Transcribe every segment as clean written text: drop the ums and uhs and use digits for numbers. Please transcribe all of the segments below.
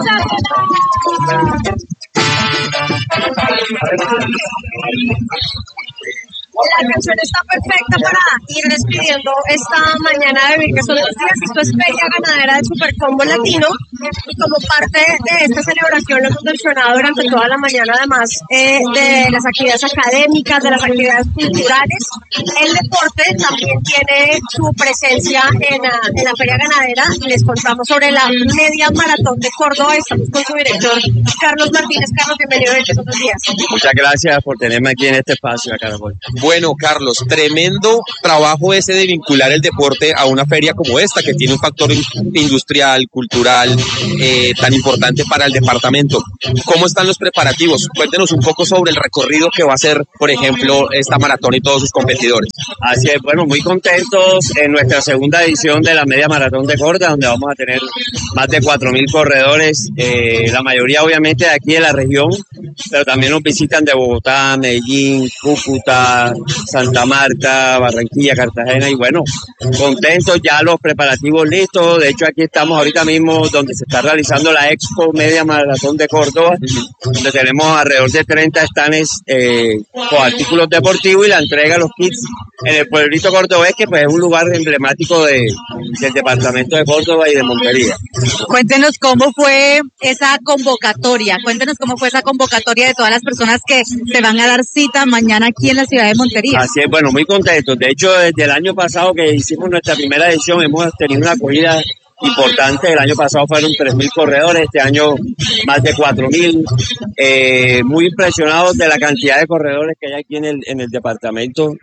La canción está perfecta para ir despidiendo esta mañana de Vivir, que son 2 días. Esto es Feria Ganadera del Supercombo Latino, y como parte de esta celebración lo hemos mencionado durante toda la mañana, además de las actividades académicas, de las actividades culturales. El deporte también tiene su presencia en la Feria Ganadera. Les contamos sobre la media maratón de Córdoba. Estamos con su director, Carlos Martínez. Carlos, bienvenido a estos 2 días. Muchas gracias por tenerme aquí en este espacio, Caracol. Bueno, Carlos, tremendo trabajo ese de vincular el deporte a una feria como esta, que tiene un factor industrial, cultural, tan importante para el departamento. ¿Cómo están los preparativos? Cuéntenos un poco sobre el recorrido que va a hacer, por ejemplo, esta maratón y todos sus competidores. Así es, bueno, muy contentos en nuestra segunda edición de la Media Maratón de Córdoba, donde vamos a tener más de 4.000 corredores, la mayoría obviamente de aquí de la región, pero también nos visitan de Bogotá, Medellín, Cúcuta, Santa Marta, Barranquilla, Cartagena, y bueno, contentos, ya los preparativos listos. De hecho, aquí estamos ahorita mismo donde se está realizando la Expo Media Maratón de Córdoba, donde tenemos alrededor de 30 stands con artículos deportivos y la entrega de los kits en el pueblito cordobés, que pues es un lugar emblemático del departamento de Córdoba y de Montería. Cuéntenos cómo fue esa convocatoria, de todas las personas que se van a dar cita mañana aquí en la ciudad de Montería. Así es, bueno, muy contentos. De hecho, desde el año pasado que hicimos nuestra primera edición, hemos tenido una acogida importante. El año pasado fueron 3.000 corredores, este año más de 4.000. Muy impresionados de la cantidad de corredores que hay aquí en el departamento.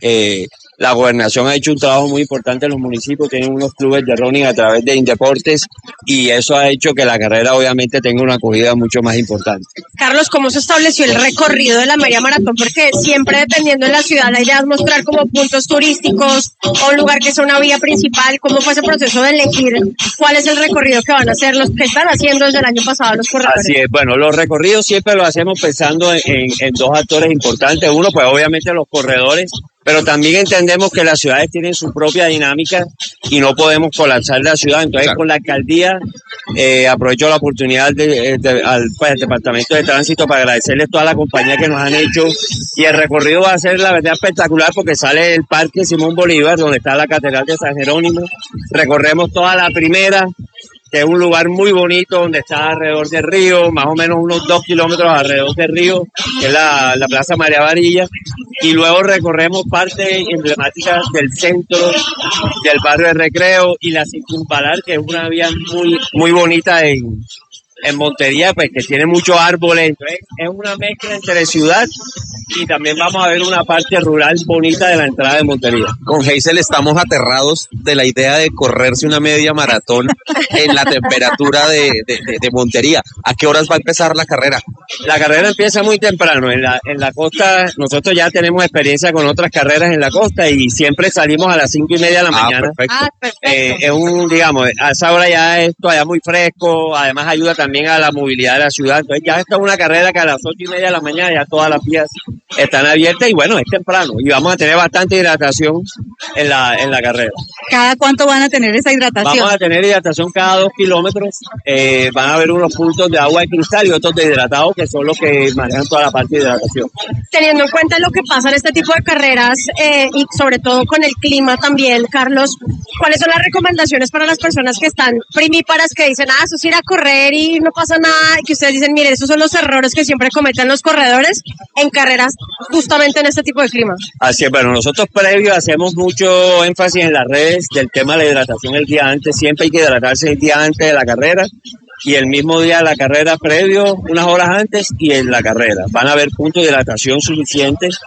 La gobernación ha hecho un trabajo muy importante en los municipios, tienen unos clubes de running a través de Indeportes, y eso ha hecho que la carrera obviamente tenga una acogida mucho más importante. Carlos, ¿cómo se estableció el recorrido de la media maratón? Porque siempre dependiendo de la ciudad, la idea es mostrar como puntos turísticos o un lugar que sea una vía principal. ¿Cómo fue ese proceso de elegir cuál es el recorrido que van a hacer los que están haciendo desde el año pasado los corredores? Así es, bueno, los recorridos siempre los hacemos pensando en 2 actores importantes. Uno, pues obviamente los corredores, pero también entendemos que las ciudades tienen su propia dinámica y no podemos colapsar la ciudad. Entonces, claro, con la alcaldía, aprovecho la oportunidad al Departamento de Tránsito para agradecerles toda la compañía que nos han hecho, y el recorrido va a ser la verdad espectacular porque sale del Parque Simón Bolívar, donde está la Catedral de San Jerónimo, recorremos toda la primera, que es un lugar muy bonito donde está alrededor del río, más o menos unos 2 kilómetros alrededor del río, que es la Plaza María Varilla, y luego recorremos parte emblemática del centro, del barrio de Recreo y la Circunvalar, que es una vía muy bonita en Montería, pues que tiene muchos árboles. Entonces es una mezcla entre ciudad y también vamos a ver una parte rural bonita de la entrada de Montería. Con Hazel estamos aterrados de la idea de correrse una media maratón en la temperatura de Montería. ¿A qué horas va a empezar la carrera? La carrera empieza muy temprano. En la costa, nosotros ya tenemos experiencia con otras carreras en la costa y siempre salimos a las 5:30 de la mañana. Perfecto. Es digamos, a esa hora ya es todavía muy fresco, además ayuda también a la movilidad de la ciudad. Entonces ya esta es una carrera que a las 8:30 de la mañana ya todas las vías están abiertas y bueno, es temprano y vamos a tener bastante hidratación en la carrera. ¿Cada cuánto van a tener esa hidratación? Vamos a tener hidratación cada 2 kilómetros. Van a haber unos puntos de agua de cristal y otros de hidratado, que son los que manejan toda la parte de hidratación. Teniendo en cuenta lo que pasa en este tipo de carreras y sobre todo con el clima también, Carlos, ¿cuáles son las recomendaciones para las personas que están primíparas, que dicen, eso es ir a correr y no pasa nada, y que ustedes dicen, mire, esos son los errores que siempre cometen los corredores en carreras justamente en este tipo de clima? Así es, bueno, nosotros previo hacemos mucho énfasis en las redes del tema de la hidratación el día antes. Siempre hay que hidratarse el día antes de la carrera y el mismo día de la carrera previo, unas horas antes, y en la carrera. Van a haber puntos de hidratación suficientes.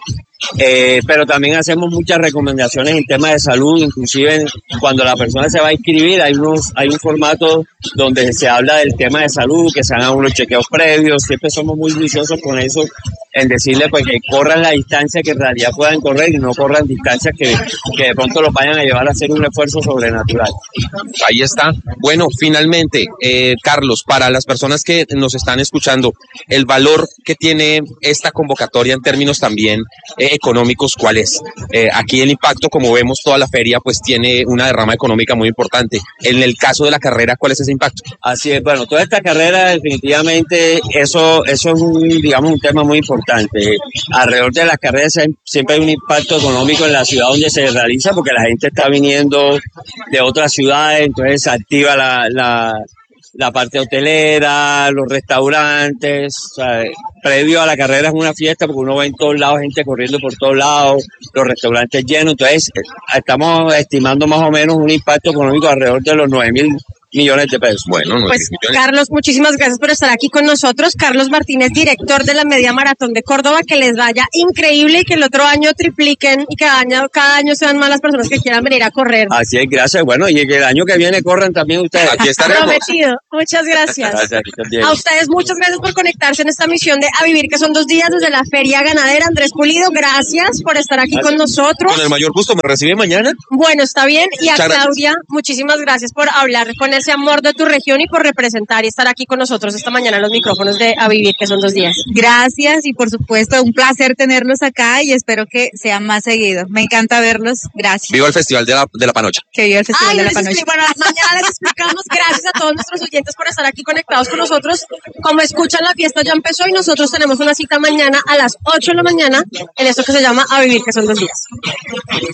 Pero también hacemos muchas recomendaciones en temas de salud, inclusive cuando la persona se va a inscribir hay un formato donde se habla del tema de salud, que se hagan unos chequeos previos. Siempre somos muy juiciosos con eso, en decirle pues que corran la distancia que en realidad puedan correr y no corran distancias que de pronto los vayan a llevar a hacer un esfuerzo sobrenatural. Ahí está. Bueno, finalmente, Carlos, para las personas que nos están escuchando, el valor que tiene esta convocatoria en términos también económicos, ¿cuál es? Aquí el impacto, como vemos, toda la feria pues tiene una derrama económica muy importante. En el caso de la carrera, ¿cuál es ese impacto? Así es, bueno, toda esta carrera definitivamente eso es digamos, un tema muy importante. Alrededor de las carreras siempre hay un impacto económico en la ciudad donde se realiza porque la gente está viniendo de otras ciudades, entonces se activa la parte hotelera, los restaurantes, o sea, previo a la carrera es una fiesta porque uno ve en todos lados gente corriendo por todos lados, los restaurantes llenos, entonces estamos estimando más o menos un impacto económico alrededor de los 9.000 millones de pesos. Bueno, pues Carlos, muchísimas gracias por estar aquí con nosotros. Carlos Martínez, director de la Media Maratón de Córdoba, que les vaya increíble y que el otro año tripliquen y que cada año sean más las personas que quieran venir a correr. Así es, gracias. Bueno, y que el año que viene corran también ustedes. Aquí estaremos. Prometido. Muchas gracias. A ustedes muchas gracias por conectarse en esta misión de A Vivir, que son 2 días desde la Feria Ganadera. Andrés Pulido, gracias por estar aquí con nosotros. Con el mayor gusto, ¿me recibe mañana? Bueno, está bien. Y a Muchas Claudia, gracias. Muchísimas gracias por hablar con ese amor de tu región y por representar y estar aquí con nosotros esta mañana en los micrófonos de A Vivir, que son 2 días. Gracias y por supuesto un placer tenerlos acá y espero que sea más seguido. Me encanta verlos. Gracias. Viva el Festival de la Panocha. Que viva el Festival de la Panocha. Bueno, mañana les explicamos. Gracias a todos nuestros oyentes por estar aquí conectados con nosotros. Como escuchan, la fiesta ya empezó y nosotros tenemos una cita mañana a las 8 de la mañana en esto que se llama A Vivir, que son 2 días.